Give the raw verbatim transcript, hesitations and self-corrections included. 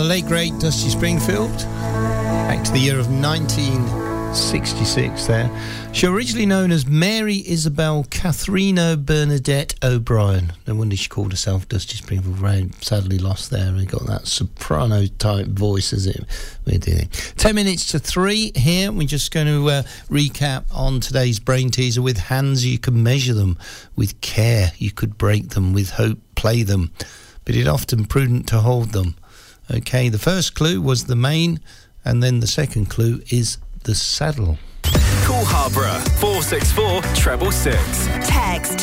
late, great Dusty Springfield. Back to the year of nineteen sixty-six there. She originally known as Mary Isabel Katharina Bernadette O'Brien. No wonder she called herself Dusty Springfield. Ray sadly lost there. He got that soprano-type voice, as it we're doing. Ten minutes to three here. We're just going to uh, recap on today's brain teaser. With hands, you can measure them. With care, you could break them. With hope, play them. But it's often prudent to hold them. Okay, the first clue was the mane, and then the second clue is the saddle. Call Harborough four six four treble six. Text